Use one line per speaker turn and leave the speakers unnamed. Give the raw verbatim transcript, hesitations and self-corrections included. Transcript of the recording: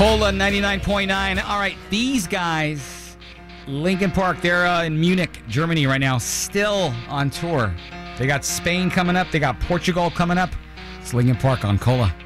Cola ninety-nine point nine. All right, these guys, Linkin Park, they're uh, in Munich, Germany right now, still on tour. They got Spain coming up. They got Portugal coming up. It's Linkin Park on Cola.